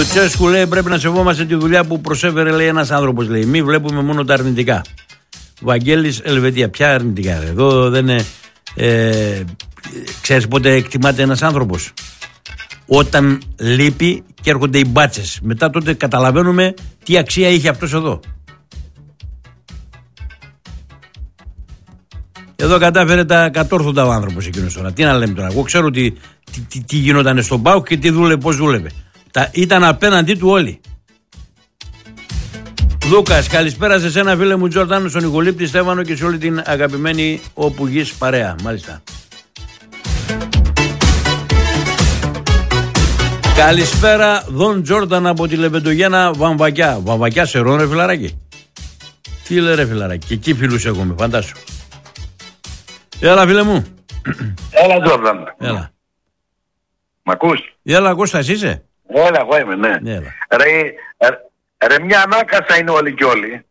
Ο Τσέσκου λέει πρέπει να σεβόμαστε τη δουλειά που προσέφερε, λέει, ένας άνθρωπος, λέει. Μη βλέπουμε μόνο τα αρνητικά. Βαγγέλης, Ελβετία. Ποια αρνητικά, ρε? Εδώ δεν είναι. Ξέρεις πότε εκτιμάται ένας άνθρωπος? Όταν λείπει και έρχονται οι μπάτσες. Μετά τότε καταλαβαίνουμε τι αξία είχε αυτός εδώ. Εδώ κατάφερε τα κατόρθωτα ο άνθρωπος εκείνος τώρα. Τι να λέμε τώρα? Εγώ ξέρω τι γινόταν στον ΠΑΟΚ και πώς δούλευε. Ήταν απέναντί του όλοι. Λούκας, καλησπέρα σε σένα, φίλε μου Τζορτάνο, στον Νικολίπτη, Στέφανο και σε όλη την αγαπημένη όπου γης παρέα. Μάλιστα. Καλησπέρα, Δον Τζόρταν από τη Λεβεντογένα, Βαμβακιά. Βαμβακιά σε Ρόν, ρε φιλαράκι. Τι λέει, ρε φιλαράκι? Και εκεί φίλους έχουμε, φαντάσου. Έλα, φίλε μου. Έλα, Τζόρταν. Έλα. Μ' ακούς? Έλα, Κώστας είσαι? Έλα, εγώ είμαι, ναι. Έλα. Ρε, μια ανάκασα είναι όλοι κι όλοι.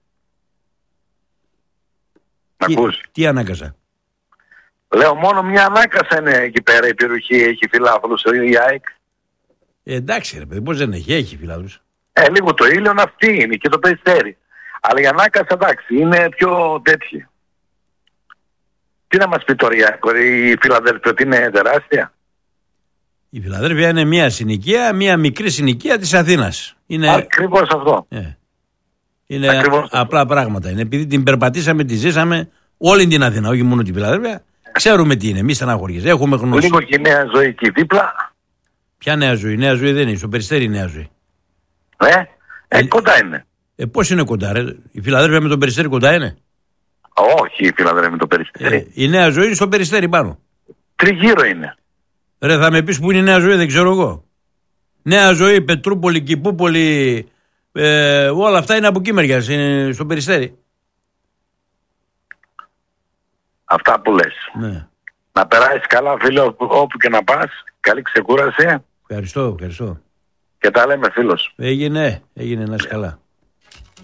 Μ' ακούς? Τι ανάκασα? Λέω, μόνο μια ανάκασα είναι εκεί πέρα η περιοχή, έχει φιλάθλους η ΑΕΚ. Εντάξει, ρε παιδί, πώς δεν έχει? Έχει φιλάθλους. Λίγο το Ήλιον αυτή είναι και το Περιστέρι. Αλλά η ανάκασα, εντάξει, είναι πιο τέτοιοι. Τι να μας πει τώρα η Φιλαδέλφια, ότι είναι τεράστια? Η Φιλαδέλφια είναι μια συνοικία, μια μικρή συνοικία της Αθήνας. Ακριβώς αυτό. Είναι ακριβώς απλά αυτό. Πράγματα. Είναι επειδή την περπατήσαμε, τη ζήσαμε όλη την Αθήνα, όχι μόνο την Φιλαδέλφια. Ξέρουμε τι είναι, μη στεναχωριέσαι. Έχουμε γνώση. Λίγο και η Νέα Ζωή εκεί δίπλα. Ποια Νέα Ζωή? Νέα Ζωή δεν είναι. Στο Περιστέρι η Νέα Ζωή. Κοντά είναι. Πώς είναι κοντά, ρε? Η Φιλαδέλφια με τον Περιστέρι κοντά είναι? Όχι, η Φιλαδέλφια με τον Περιστέρι. Η Νέα Ζωή είναι στο Περιστέρι πάνω. Τριγύρω είναι. Ρε, θα με πεις που είναι η Νέα Ζωή, δεν ξέρω εγώ. Νέα Ζωή, Πετρούπολη, Κηπούπολη, όλα αυτά είναι από εκεί μεριά, στο Περιστέρι. Αυτά που λες. Ναι. Να περάσεις καλά, φίλε, όπου και να πας. Καλή ξεκούραση. Ευχαριστώ. Και τα λέμε, φίλος. Έγινε, να είσαι καλά.